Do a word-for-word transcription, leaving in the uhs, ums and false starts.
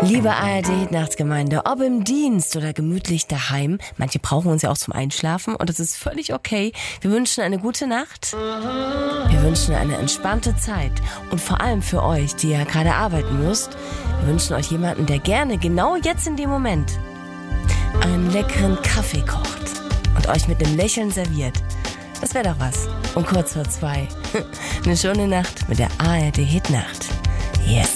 Liebe A R D-Hitnachtsgemeinde, ob im Dienst oder gemütlich daheim, manche brauchen uns ja auch zum Einschlafen und das ist völlig okay. Wir wünschen eine gute Nacht, wir wünschen eine entspannte Zeit und vor allem für euch, die ja gerade arbeiten müsst, wir wünschen euch jemanden, der gerne genau jetzt in dem Moment einen leckeren Kaffee kocht und euch mit einem Lächeln serviert. Das wäre doch was. Um kurz vor zwei. Eine schöne Nacht mit der A R D-Hitnacht. Yes.